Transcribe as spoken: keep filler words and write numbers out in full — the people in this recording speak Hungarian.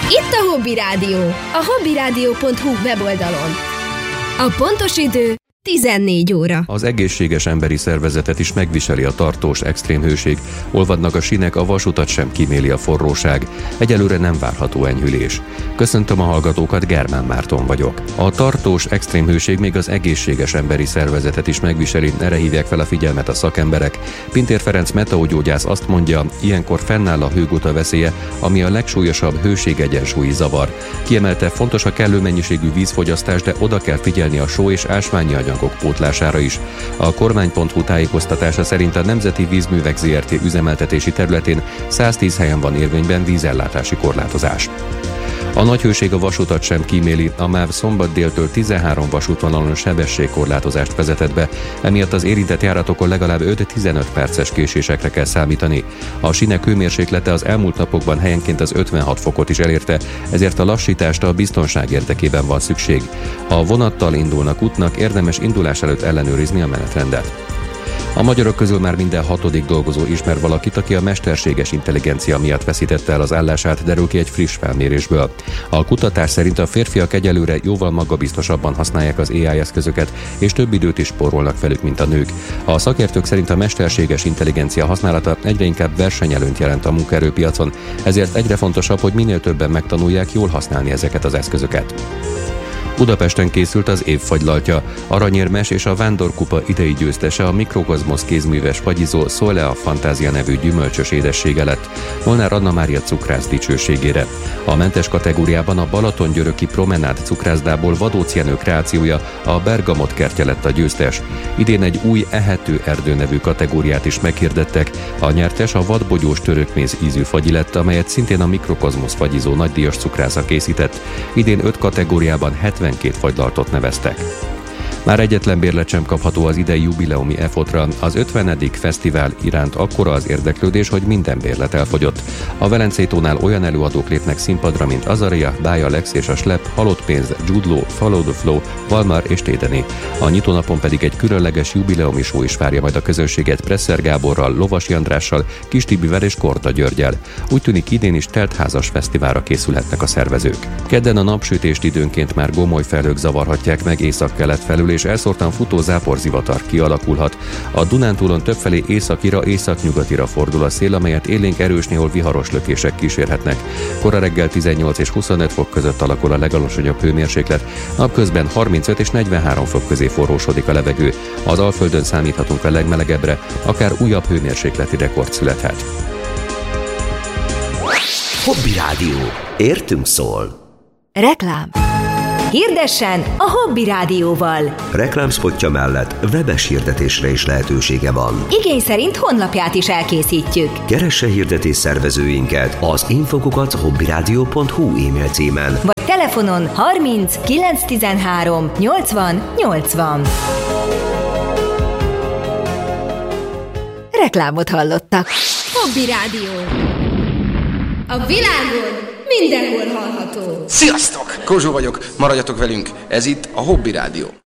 Itt a Hobby Rádió, a hobbyrádió pont hu weboldalon. A pontos idő tizennégy óra. Az egészséges emberi szervezetet is megviseli a tartós extrém hőség, olvadnak a sinek, a vasutat sem kíméli a forróság. Egyelőre nem várható enyhülés. Köszöntöm a hallgatókat, Germán Márton vagyok. A tartós extrém hőség még az egészséges emberi szervezetet is megviseli, erre hívják fel a figyelmet a szakemberek. Pintér Ferenc meteogyógyász azt mondja, ilyenkor fennáll a hőguta veszélye, ami a legsúlyosabb hőségegyensúlyi zavar. Kiemelte, fontos a kellő mennyiségű vízfogyasztás, de oda kell figyelni a só és ásványi anyagok pótlására is. A kormány pont hu tájékoztatása szerint a Nemzeti Vízművek zé er té üzemeltetési területén száztíz helyen van érvényben vízellátási korlátozás. A nagy hőség a vasutat sem kíméli, a MÁV szombat déltől tizenhárom vasútvonalon sebességkorlátozást vezetett be, emiatt az érintett járatokon legalább öt-tizenöt perces késésekre kell számítani. A sinek hőmérséklete az elmúlt napokban helyenként az ötvenhat fokot is elérte, ezért a lassítást a biztonság érdekében van szükség. Ha vonattal indulnak útnak, érdemes indulás előtt ellenőrizni a menetrendet. A magyarok közül már minden hatodik dolgozó ismer valakit, aki a mesterséges intelligencia miatt veszítette el az állását, derül ki egy friss felmérésből. A kutatás szerint a férfiak egyelőre jóval magabiztosabban használják az á i eszközöket, és több időt is spórolnak felük, mint a nők. A szakértők szerint a mesterséges intelligencia használata egyre inkább versenyelőnyt jelent a munkaerőpiacon, ezért egyre fontosabb, hogy minél többen megtanulják jól használni ezeket az eszközöket. Budapesten készült az év fagylaltja. Aranyérmes és a Vándorkupa idei győztese a Mikrokozmosz kézműves fagyizó Szolea Fantázia nevű gyümölcsös édessége lett, Molnár Anna Mária cukrász dicsőségére. A mentes kategóriában a Balatongyöröki Promenád cukrászdából Vadóci Jenő kreációja, a Bergamot kertje lett a győztes. Idén egy új ehető erdő nevű kategóriát is meghirdettek. A nyertes a vadbogyós törökméz ízű fagyi lett, amelyet szintén a Mikrokozmosz fagyizó nagydíjas cukrásza készített. Idén öt kategóriában hetvenkét fagylaltot neveztek. Már egyetlen bérlet sem kapható az idei jubileumi efotra. Az ötvenedik fesztivál iránt akkora az érdeklődés, hogy minden bérlet elfogyott. A Velencei tónál olyan előadók lépnek színpadra, mint Azaria, Bája Lex és a Slep, Halott pénz, Jude Law, Follow the Flow, Valmar és Tédeni. A nyitónapon pedig egy különleges jubileumi show is várja majd a közönséget Presser Gáborral, Lovasi Andrással, Kis Tibivel és Korda Györgyel. Úgy tűnik, idén is teltházas fesztiválra készülhetnek a szervezők. Kedden a napsütést időnként már gomoly felhők zavarhatják meg északkelet felül, és elszórtan futó záporzivatar kialakulhat. A Dunántúlon többfelé északira, északnyugatira fordul a szél, amelyet élénk erős, néhol viharos lökések kísérhetnek. Kora reggel tizennyolc és huszonöt fok között alakul a legalacsonyabb hőmérséklet, napközben harmincöt és negyvenhárom fok közé forrósodik a levegő. Az Alföldön számíthatunk a legmelegebbre, akár újabb hőmérsékleti rekord születhet. Hobby Rádió. Értünk szól. Reklám. Hirdessen a Hobby Rádióval. Reklámspotja mellett webes hirdetésre is lehetősége van. Igény szerint honlapját is elkészítjük. Keresse hirdetés szervezőinket az infokukat hobbyrádió pont hu e-mail címen, vagy telefonon harminc kilenc tizenhárom nyolcvan nyolcvan. Reklámot hallottak. Hobby Rádió. A világon mindenhol hallható. Sziasztok! Kozsó vagyok, maradjatok velünk, ez itt a Hobby Rádió.